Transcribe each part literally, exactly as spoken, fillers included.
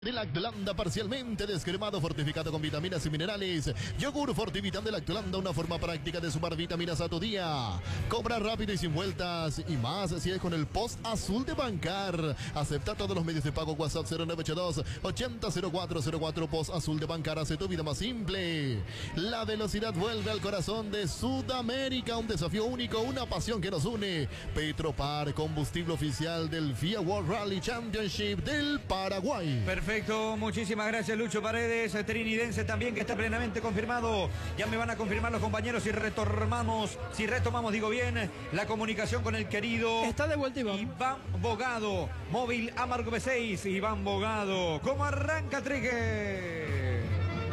De Lactolanda parcialmente descremado, fortificado con vitaminas y minerales. Yogur Fortivitam de Lactolanda, una forma práctica de sumar vitaminas a tu día. Cobra rápido y sin vueltas y más si es con el post azul de Bancar. Acepta todos los medios de pago. WhatsApp cero nueve ocho dos, ochenta cero cuatro cero cuatro. Post azul de Bancar hace tu vida más simple. La velocidad vuelve al corazón de Sudamérica. Un desafío único, una pasión que nos une. Petropar, combustible oficial del F I A World Rally Championship del Paraguay. Perfecto. Perfecto, muchísimas gracias Lucho Paredes, trinidense también que está plenamente confirmado. Ya me van a confirmar los compañeros si retomamos, si retomamos, digo bien, la comunicación con el querido. Está de vuelta Iván. Iván Bogado, móvil Amargo B seis, Iván Bogado. ¿Cómo arranca Trigue?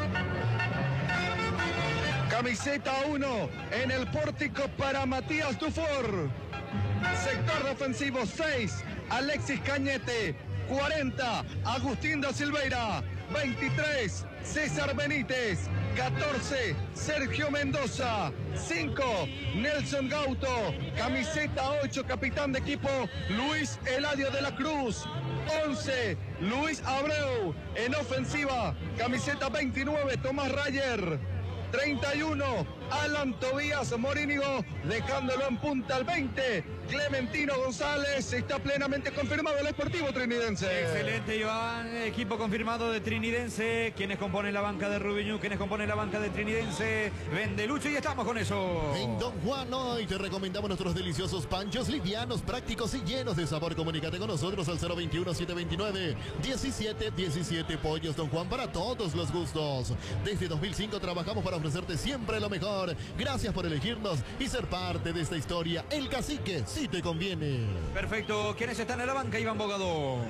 Camiseta uno en el pórtico para Matías Dufour. Sector defensivo seis, Alexis Cañete. cuarenta, Agustín da Silveira. veintitrés, César Benítez. catorce, Sergio Mendoza. cinco, Nelson Gauto. Camiseta ocho, capitán de equipo, Luis Eladio de la Cruz. once, Luis Abreu. En ofensiva, camiseta veintinueve, Tomás Rayer. treinta y uno, Alan Tobías Morínigo, dejándolo en punta al veinte, Clementino González. Está plenamente confirmado el Sportivo Trinidense. Excelente, Iván. Equipo confirmado de Trinidense. Quienes componen la banca de Rubiñú, quienes componen la banca de Trinidense. Vende Lucho y estamos con eso. En Don Juan hoy te recomendamos nuestros deliciosos panchos livianos, prácticos y llenos de sabor. Comunícate con nosotros al cero veintiuno, setecientos veintinueve, diecisiete diecisiete. Pollos Don Juan para todos los gustos. Desde dos mil cinco trabajamos para ofrecerte siempre lo mejor. Gracias por elegirnos y ser parte de esta historia. El Cacique sí te conviene. Perfecto. ¿Quiénes están en la banca, Iván Bogado?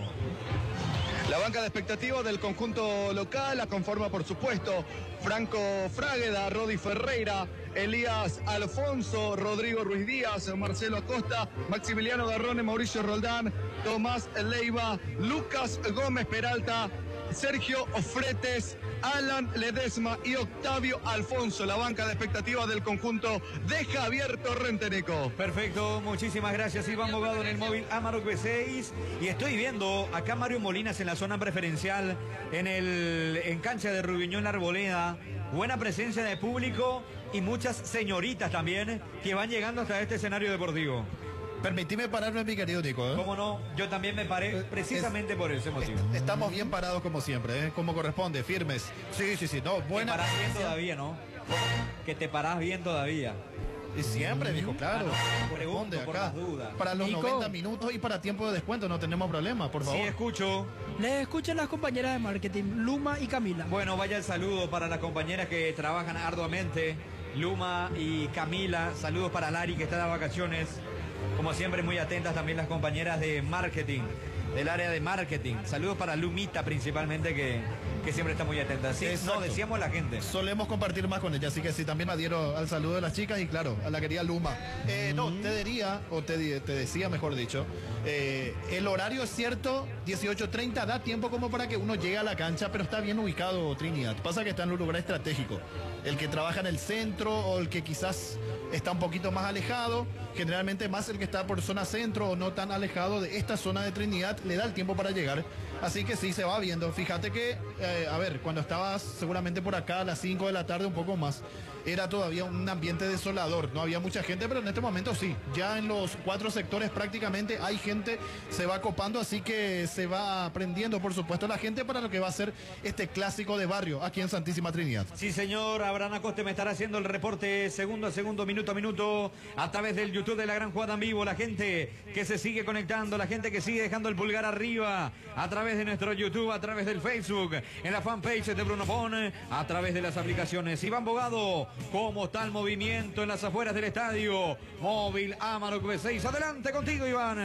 La banca de expectativas del conjunto local la conforma, por supuesto, Franco Frágueda, Rodi Ferreira, Elías Alfonso, Rodrigo Ruiz Díaz, Marcelo Acosta, Maximiliano Garrone, Mauricio Roldán, Tomás Leiva, Lucas Gómez Peralta, Sergio Fretes, Alan Ledesma y Octavio Alfonso. La banca de expectativas del conjunto de Javier Torrenteneco. Perfecto, muchísimas gracias Iván Bogado en el móvil Amarok B seis. Y estoy viendo acá Mario Molinas en la zona preferencial, en el en cancha de Rubiñón La Arboleda. Buena presencia de público y muchas señoritas también que van llegando hasta este escenario deportivo. Permitime pararme, mi querido Nico, ¿eh? ¿Cómo no? Yo también me paré precisamente es, por ese motivo. Es, estamos bien parados como siempre, ¿eh? Como corresponde, firmes. Sí, sí, sí, no, buena. Te parás bien todavía, ¿no? Que te parás bien todavía. Y siempre, dijo, claro. Ah, no, corresponde pregunto, acá. por las dudas. Para los Nico. noventa minutos y para tiempo de descuento no tenemos problema, por favor. Sí, escucho. Les escuchan las compañeras de marketing, Luma y Camila. Bueno, vaya el saludo para las compañeras que trabajan arduamente, Luma y Camila. Saludos para Lari, que está de vacaciones. Como siempre, muy atentas también las compañeras de marketing, del área de marketing. Saludos para Lumita principalmente, que, que siempre está muy atenta. Sí, no, decíamos la gente. Solemos compartir más con ella, así que sí, también me adhiero al saludo de las chicas y claro, a la querida Luma. Eh, no, te diría, o te, te decía mejor dicho, eh, el horario es cierto, dieciocho treinta, da tiempo como para que uno llegue a la cancha, pero está bien ubicado Trinidad. Pasa que está en un lugar estratégico. El que trabaja en el centro o el que quizás está un poquito más alejado, generalmente más el que está por zona centro o no tan alejado de esta zona de Trinidad, le da el tiempo para llegar. Así que sí, se va viendo. Fíjate que, eh, a ver, cuando estabas seguramente por acá a las cinco de la tarde, un poco más, era todavía un ambiente desolador. No había mucha gente, pero en este momento sí. Ya en los cuatro sectores prácticamente hay gente, se va copando, así que se va aprendiendo, por supuesto, la gente para lo que va a ser este clásico de barrio aquí en Santísima Trinidad. Sí, señor. Abraham Acoste me estará haciendo el reporte segundo a segundo, minuto a minuto, a través del YouTube de La Gran Jugada en Vivo. La gente que se sigue conectando, la gente que sigue dejando el pulgar arriba, a través de nuestro YouTube, a través del Facebook, en la fanpage de Bruno Pon, a través de las aplicaciones. Iván Bogado, ¿cómo está el movimiento en las afueras del estadio? Móvil Amarok B seis. Adelante contigo, Iván.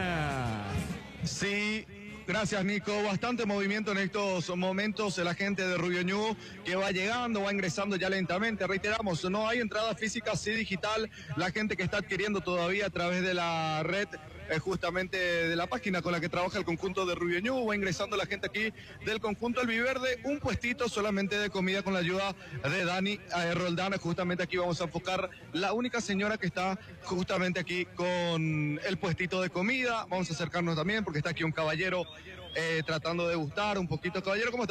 Sí. Gracias, Nico. Bastante movimiento en estos momentos. La gente de Rubiñú que va llegando, va ingresando ya lentamente. Reiteramos, no hay entrada física, sí digital. La gente que está adquiriendo todavía a través de la red, eh, justamente de la página con la que trabaja el conjunto de Rubiñú, va ingresando la gente aquí del conjunto albiverde. Un puestito solamente de comida con la ayuda de Dani eh, Roldán. Justamente aquí vamos a enfocar la única señora que está justamente aquí con el puestito de comida. Vamos a acercarnos también porque está aquí un caballero eh, tratando de gustar un poquito. Caballero, ¿cómo está?